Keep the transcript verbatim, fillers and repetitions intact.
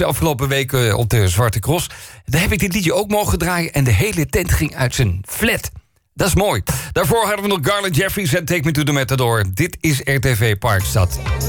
de afgelopen weken op de Zwarte Cross. Daar heb ik dit liedje ook mogen draaien en de hele tent ging uit zijn flat. Dat is mooi. Daarvoor hadden we nog Garland Jeffries en Take Me to the Matador. Dit is R T V Parkstad.